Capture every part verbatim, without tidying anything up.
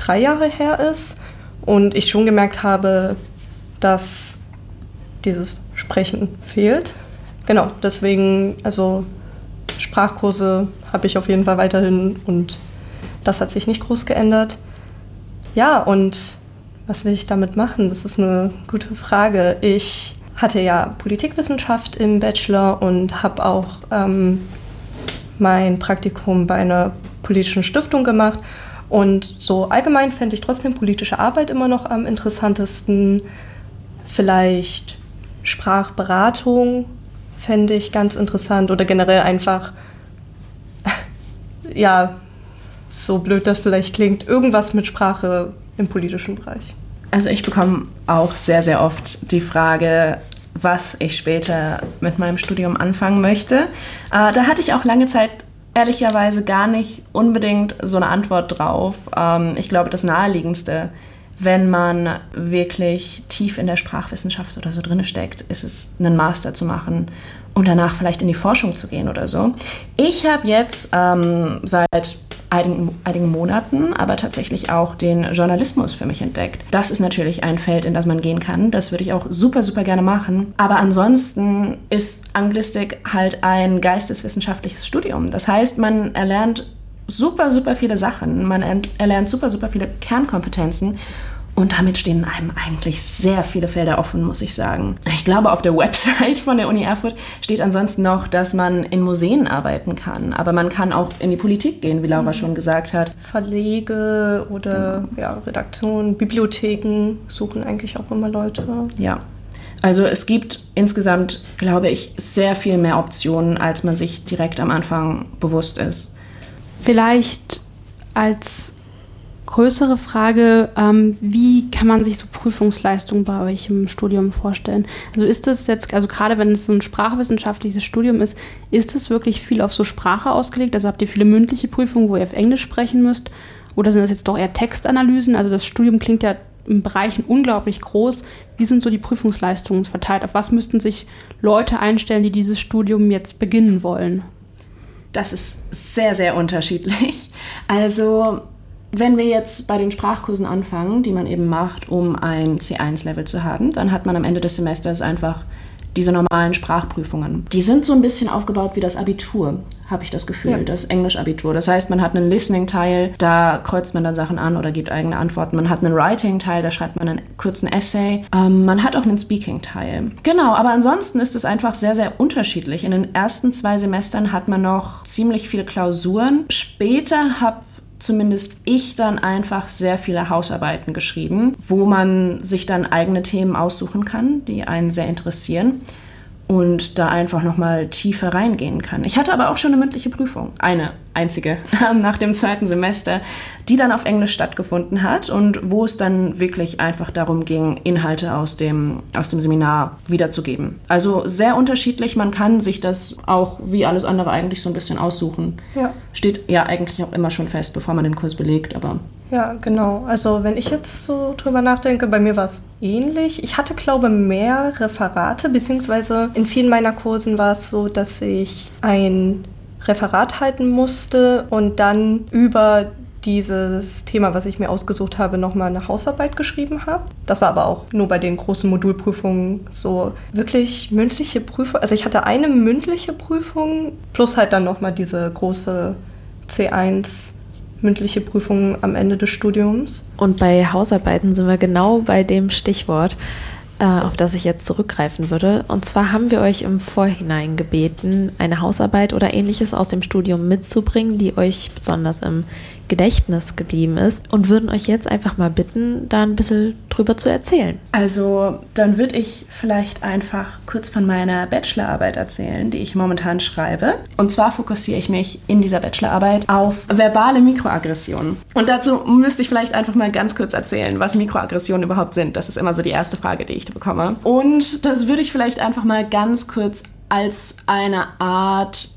drei Jahre her ist und ich schon gemerkt habe, dass dieses Sprechen fehlt. Genau, deswegen, also Sprachkurse habe ich auf jeden Fall weiterhin und das hat sich nicht groß geändert. Ja, und was will ich damit machen? Das ist eine gute Frage. Ich hatte ja Politikwissenschaft im Bachelor und habe auch ähm, mein Praktikum bei einer politischen Stiftung gemacht. Und so allgemein fände ich trotzdem politische Arbeit immer noch am interessantesten. Vielleicht Sprachberatung fände ich ganz interessant oder generell einfach, ja, so blöd das vielleicht klingt, irgendwas mit Sprache im politischen Bereich. Also ich bekomme auch sehr, sehr oft die Frage, was ich später mit meinem Studium anfangen möchte. Äh, da hatte ich auch lange Zeit ehrlicherweise gar nicht unbedingt so eine Antwort drauf. Ähm, ich glaube, das Naheliegendste, wenn man wirklich tief in der Sprachwissenschaft oder so drin steckt, ist es, einen Master zu machen und danach vielleicht in die Forschung zu gehen oder so. Ich habe jetzt ähm, seit einigen, einigen Monaten aber tatsächlich auch den Journalismus für mich entdeckt. Das ist natürlich ein Feld, in das man gehen kann. Das würde ich auch super, super gerne machen. Aber ansonsten ist Anglistik halt ein geisteswissenschaftliches Studium. Das heißt, man erlernt super, super viele Sachen. Man erlernt super, super viele Kernkompetenzen. Und damit stehen einem eigentlich sehr viele Felder offen, muss ich sagen. Ich glaube, auf der Website von der Uni Erfurt steht ansonsten noch, dass man in Museen arbeiten kann. Aber man kann auch in die Politik gehen, wie Laura mhm. schon gesagt hat. Verlege oder genau. ja, Redaktionen, Bibliotheken suchen eigentlich auch immer Leute. Ja, also es gibt insgesamt, glaube ich, sehr viel mehr Optionen, als man sich direkt am Anfang bewusst ist. Vielleicht als größere Frage, ähm, wie kann man sich so Prüfungsleistungen bei euch im Studium vorstellen? Also ist das jetzt, also gerade wenn es so ein sprachwissenschaftliches Studium ist, ist es wirklich viel auf so Sprache ausgelegt? Also habt ihr viele mündliche Prüfungen, wo ihr auf Englisch sprechen müsst? Oder sind das jetzt doch eher Textanalysen? Also das Studium klingt ja in Bereichen unglaublich groß. Wie sind so die Prüfungsleistungen verteilt? Auf was müssten sich Leute einstellen, die dieses Studium jetzt beginnen wollen? Das ist sehr, sehr unterschiedlich. Also wenn wir jetzt bei den Sprachkursen anfangen, die man eben macht, um ein C eins Level zu haben, dann hat man am Ende des Semesters einfach diese normalen Sprachprüfungen. Die sind so ein bisschen aufgebaut wie das Abitur, habe ich das Gefühl, ja. Das Englisch-Abitur. Das heißt, man hat einen Listening-Teil, da kreuzt man dann Sachen an oder gibt eigene Antworten. Man hat einen Writing-Teil, da schreibt man einen kurzen Essay. Ähm, man hat auch einen Speaking-Teil. Genau, aber ansonsten ist es einfach sehr, sehr unterschiedlich. In den ersten zwei Semestern hat man noch ziemlich viele Klausuren. Später habe zumindest ich dann einfach sehr viele Hausarbeiten geschrieben, wo man sich dann eigene Themen aussuchen kann, die einen sehr interessieren und da einfach nochmal tiefer reingehen kann. Ich hatte aber auch schon eine mündliche Prüfung, eine einzige, nach dem zweiten Semester, die dann auf Englisch stattgefunden hat und wo es dann wirklich einfach darum ging, Inhalte aus dem, aus dem Seminar wiederzugeben. Also sehr unterschiedlich, man kann sich das auch wie alles andere eigentlich so ein bisschen aussuchen. Ja. Steht ja eigentlich auch immer schon fest, bevor man den Kurs belegt, aber... Ja, genau. Also wenn ich jetzt so drüber nachdenke, bei mir war es ähnlich. Ich hatte, glaube ich, mehr Referate, beziehungsweise in vielen meiner Kursen war es so, dass ich ein Referat halten musste und dann über dieses Thema, was ich mir ausgesucht habe, nochmal eine Hausarbeit geschrieben habe. Das war aber auch nur bei den großen Modulprüfungen so wirklich mündliche Prüfung. Also ich hatte eine mündliche Prüfung plus halt dann nochmal diese große C eins mündliche Prüfung am Ende des Studiums. Und bei Hausarbeiten sind wir genau bei dem Stichwort, äh, auf das ich jetzt zurückgreifen würde. Und zwar haben wir euch im Vorhinein gebeten, eine Hausarbeit oder Ähnliches aus dem Studium mitzubringen, die euch besonders im Gedächtnis geblieben ist, und würden euch jetzt einfach mal bitten, da ein bisschen drüber zu erzählen. Also dann würde ich vielleicht einfach kurz von meiner Bachelorarbeit erzählen, die ich momentan schreibe. Und zwar fokussiere ich mich in dieser Bachelorarbeit auf verbale Mikroaggressionen. Und dazu müsste ich vielleicht einfach mal ganz kurz erzählen, was Mikroaggressionen überhaupt sind. Das ist immer so die erste Frage, die ich bekomme. Und das würde ich vielleicht einfach mal ganz kurz als eine Art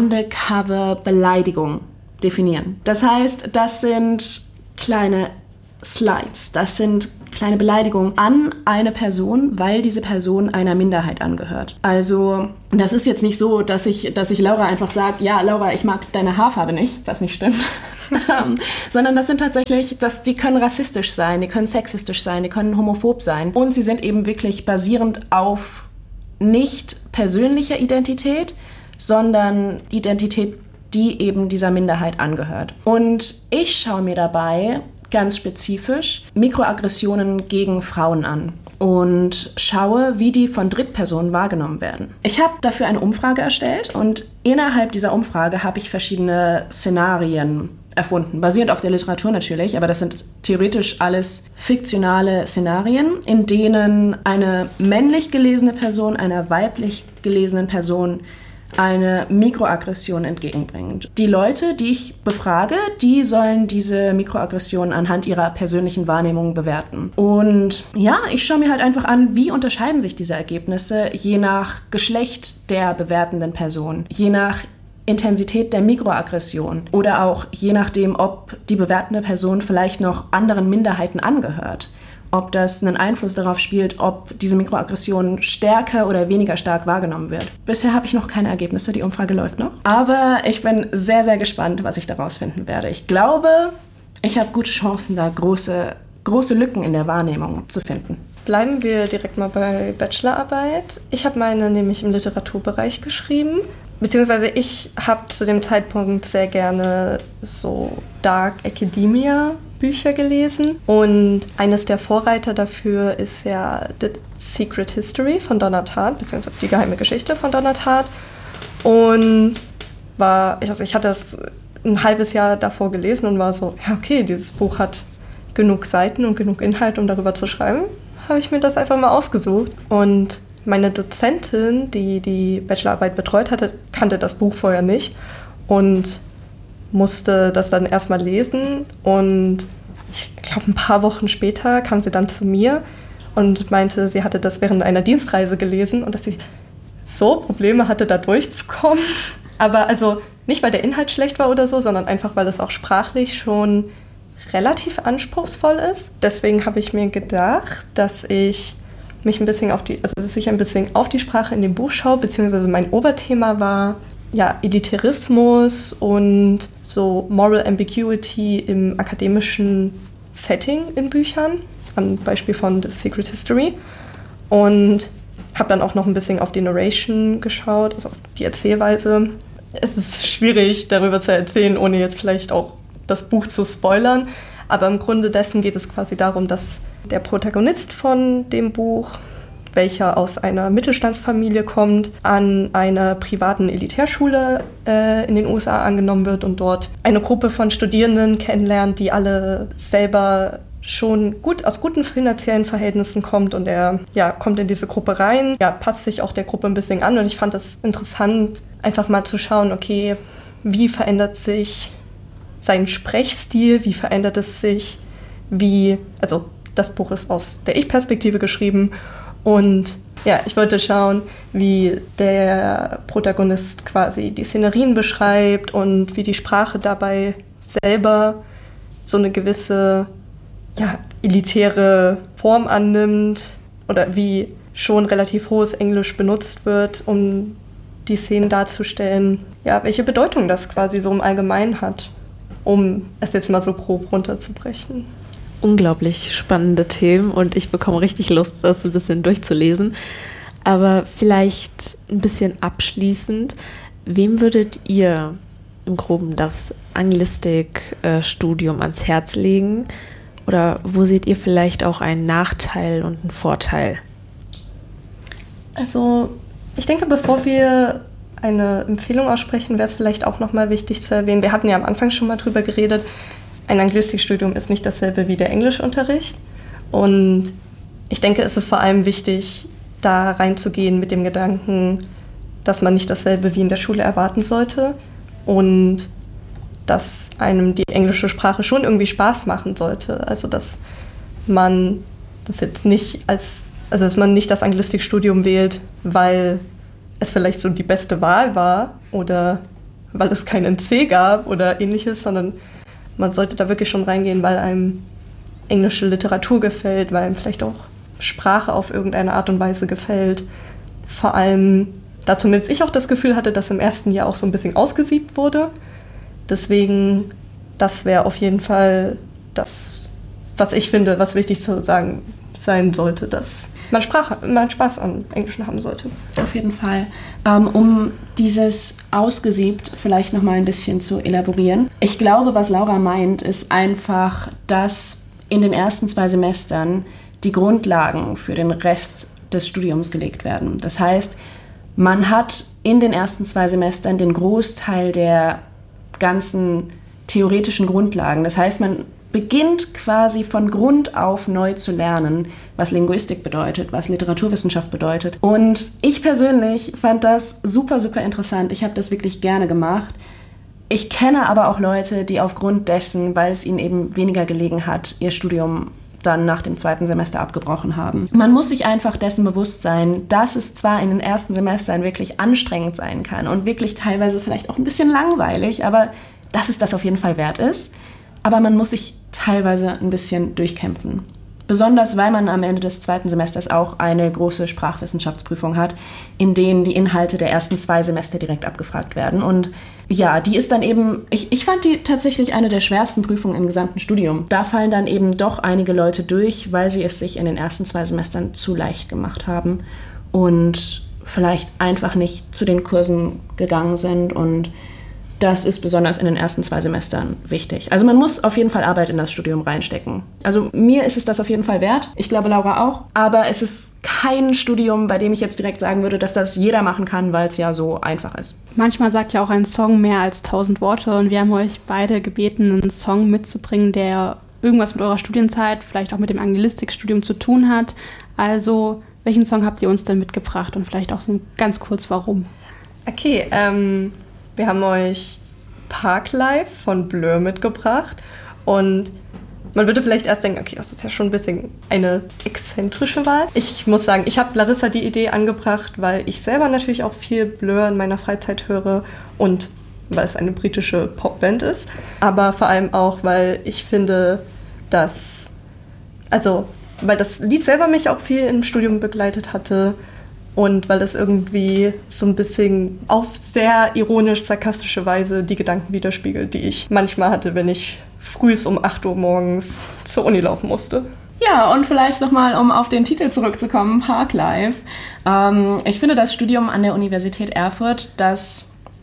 Undercover-Beleidigung definieren. Das heißt, das sind kleine Slides, das sind kleine Beleidigungen an eine Person, weil diese Person einer Minderheit angehört. Also das ist jetzt nicht so, dass ich, dass ich Laura einfach sage, ja Laura, ich mag deine Haarfarbe nicht, was nicht stimmt. sondern das sind tatsächlich, das, die können rassistisch sein, die können sexistisch sein, die können homophob sein und sie sind eben wirklich basierend auf nicht persönlicher Identität, sondern Identität, die eben dieser Minderheit angehört. Und ich schaue mir dabei ganz spezifisch Mikroaggressionen gegen Frauen an und schaue, wie die von Drittpersonen wahrgenommen werden. Ich habe dafür eine Umfrage erstellt und innerhalb dieser Umfrage habe ich verschiedene Szenarien erfunden, basierend auf der Literatur natürlich, aber das sind theoretisch alles fiktionale Szenarien, in denen eine männlich gelesene Person einer weiblich gelesenen Person eine Mikroaggression entgegenbringt. Die Leute, die ich befrage, die sollen diese Mikroaggression anhand ihrer persönlichen Wahrnehmung bewerten. Und ja, ich schaue mir halt einfach an, wie unterscheiden sich diese Ergebnisse je nach Geschlecht der bewertenden Person, je nach Intensität der Mikroaggression oder auch je nachdem, ob die bewertende Person vielleicht noch anderen Minderheiten angehört. Ob das einen Einfluss darauf spielt, ob diese Mikroaggression stärker oder weniger stark wahrgenommen wird. Bisher habe ich noch keine Ergebnisse, die Umfrage läuft noch. Aber ich bin sehr, sehr gespannt, was ich daraus finden werde. Ich glaube, ich habe gute Chancen, da große, große Lücken in der Wahrnehmung zu finden. Bleiben wir direkt mal bei Bachelorarbeit. Ich habe meine nämlich im Literaturbereich geschrieben. Beziehungsweise ich habe zu dem Zeitpunkt sehr gerne so Dark Academia Bücher gelesen und eines der Vorreiter dafür ist ja The Secret History von Donna Tartt, beziehungsweise die geheime Geschichte von Donna Tartt und war, also ich hatte das ein halbes Jahr davor gelesen und war so, ja okay, dieses Buch hat genug Seiten und genug Inhalt, um darüber zu schreiben, habe ich mir das einfach mal ausgesucht und meine Dozentin, die die Bachelorarbeit betreut hatte, kannte das Buch vorher nicht und musste das dann erstmal lesen und ich glaube, ein paar Wochen später kam sie dann zu mir und meinte, sie hatte das während einer Dienstreise gelesen und dass sie so Probleme hatte, da durchzukommen. Aber also nicht, weil der Inhalt schlecht war oder so, sondern einfach, weil es auch sprachlich schon relativ anspruchsvoll ist. Deswegen habe ich mir gedacht, dass ich mich ein bisschen auf die, also dass ich ein bisschen auf die Sprache in dem Buch schaue, beziehungsweise mein Oberthema war ja, Elitarismus und so Moral Ambiguity im akademischen Setting in Büchern, am Beispiel von The Secret History. Und habe dann auch noch ein bisschen auf die Narration geschaut, also auf die Erzählweise. Es ist schwierig, darüber zu erzählen, ohne jetzt vielleicht auch das Buch zu spoilern. Aber im Grunde dessen geht es quasi darum, dass der Protagonist von dem Buch, welcher aus einer Mittelstandsfamilie kommt, an einer privaten Elitärschule äh, in den U S A angenommen wird und dort eine Gruppe von Studierenden kennenlernt, die alle selber schon gut aus guten finanziellen Verhältnissen kommt und er ja, kommt in diese Gruppe rein, ja, passt sich auch der Gruppe ein bisschen an und ich fand es interessant, einfach mal zu schauen, okay, wie verändert sich sein Sprechstil, wie verändert es sich, wie, also das Buch ist aus der Ich-Perspektive geschrieben. Und ja, ich wollte schauen, wie der Protagonist quasi die Szenerien beschreibt und wie die Sprache dabei selber so eine gewisse ja, elitäre Form annimmt oder wie schon relativ hohes Englisch benutzt wird, um die Szenen darzustellen. Ja, welche Bedeutung das quasi so im Allgemeinen hat, um es jetzt mal so grob runterzubrechen. Unglaublich spannende Themen und ich bekomme richtig Lust, das ein bisschen durchzulesen. Aber vielleicht ein bisschen abschließend, wem würdet ihr im Groben das Anglistik-Studium ans Herz legen? Oder wo seht ihr vielleicht auch einen Nachteil und einen Vorteil? Also ich denke, bevor wir eine Empfehlung aussprechen, wäre es vielleicht auch nochmal wichtig zu erwähnen, wir hatten ja am Anfang schon mal drüber geredet, ein Anglistikstudium ist nicht dasselbe wie der Englischunterricht. Und ich denke, es ist vor allem wichtig, da reinzugehen mit dem Gedanken, dass man nicht dasselbe wie in der Schule erwarten sollte und dass einem die englische Sprache schon irgendwie Spaß machen sollte. Also dass man das jetzt nicht als, also dass man nicht das Anglistikstudium wählt, weil es vielleicht so die beste Wahl war oder weil es keinen N C gab oder ähnliches, sondern man sollte da wirklich schon reingehen, weil einem englische Literatur gefällt, weil einem vielleicht auch Sprache auf irgendeine Art und Weise gefällt. Vor allem, da zumindest ich auch das Gefühl hatte, dass im ersten Jahr auch so ein bisschen ausgesiebt wurde. Deswegen das wäre auf jeden Fall das, was ich finde, was wichtig zu sagen sein sollte, dass man, Sprache, man Spaß an Englischen haben sollte. Auf jeden Fall. Ähm, um dieses ausgesiebt vielleicht noch mal ein bisschen zu elaborieren. Ich glaube, was Laura meint, ist einfach, dass in den ersten zwei Semestern die Grundlagen für den Rest des Studiums gelegt werden. Das heißt, man hat in den ersten zwei Semestern den Großteil der ganzen theoretischen Grundlagen. Das heißt, man beginnt quasi von Grund auf neu zu lernen, was Linguistik bedeutet, was Literaturwissenschaft bedeutet. Und ich persönlich fand das super, super interessant. Ich habe das wirklich gerne gemacht. Ich kenne aber auch Leute, die aufgrund dessen, weil es ihnen eben weniger gelegen hat, ihr Studium dann nach dem zweiten Semester abgebrochen haben. Man muss sich einfach dessen bewusst sein, dass es zwar in den ersten Semestern wirklich anstrengend sein kann und wirklich teilweise vielleicht auch ein bisschen langweilig, aber dass es das auf jeden Fall wert ist. Aber man muss sich teilweise ein bisschen durchkämpfen. Besonders, weil man am Ende des zweiten Semesters auch eine große Sprachwissenschaftsprüfung hat, in denen die Inhalte der ersten zwei Semester direkt abgefragt werden. Und ja, die ist dann eben, ich, ich fand die tatsächlich eine der schwersten Prüfungen im gesamten Studium. Da fallen dann eben doch einige Leute durch, weil sie es sich in den ersten zwei Semestern zu leicht gemacht haben und vielleicht einfach nicht zu den Kursen gegangen sind. Und das ist besonders in den ersten zwei Semestern wichtig. Also man muss auf jeden Fall Arbeit in das Studium reinstecken. Also mir ist es das auf jeden Fall wert. Ich glaube, Laura auch. Aber es ist kein Studium, bei dem ich jetzt direkt sagen würde, dass das jeder machen kann, weil es ja so einfach ist. Manchmal sagt ja auch ein Song mehr als tausend Worte. Und wir haben euch beide gebeten, einen Song mitzubringen, der irgendwas mit eurer Studienzeit, vielleicht auch mit dem Anglistikstudium zu tun hat. Also welchen Song habt ihr uns denn mitgebracht? Und vielleicht auch so ganz kurz, warum? Okay, ähm... wir haben euch Parklife von Blur mitgebracht und man würde vielleicht erst denken, okay, das ist ja schon ein bisschen eine exzentrische Wahl. Ich muss sagen, ich habe Larissa die Idee angebracht, weil ich selber natürlich auch viel Blur in meiner Freizeit höre und weil es eine britische Popband ist, aber vor allem auch, weil ich finde, dass, also, weil das Lied selber mich auch viel im Studium begleitet hatte. Und weil es irgendwie so ein bisschen auf sehr ironisch-sarkastische Weise die Gedanken widerspiegelt, die ich manchmal hatte, wenn ich frühs um acht Uhr morgens zur Uni laufen musste. Ja, und vielleicht nochmal, um auf den Titel zurückzukommen, Parklife. Ähm, ich finde, das Studium an der Universität Erfurt, das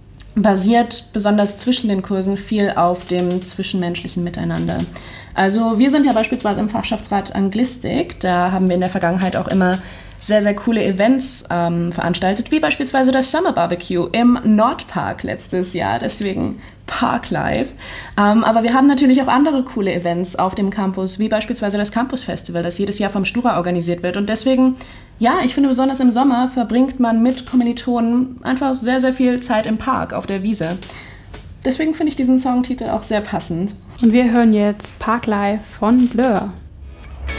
basiert besonders zwischen den Kursen viel auf dem zwischenmenschlichen Miteinander. Also wir sind ja beispielsweise im Fachschaftsrat Anglistik, da haben wir in der Vergangenheit auch immer sehr, sehr coole Events ähm, veranstaltet, wie beispielsweise das Summer Barbecue im Nordpark letztes Jahr, deswegen Parklife. Ähm, aber wir haben natürlich auch andere coole Events auf dem Campus, wie beispielsweise das Campus Festival, das jedes Jahr vom Stura organisiert wird. Und deswegen, ja, ich finde, besonders im Sommer verbringt man mit Kommilitonen einfach sehr, sehr viel Zeit im Park, auf der Wiese. Deswegen finde ich diesen Songtitel auch sehr passend. Und wir hören jetzt Parklife von Blur.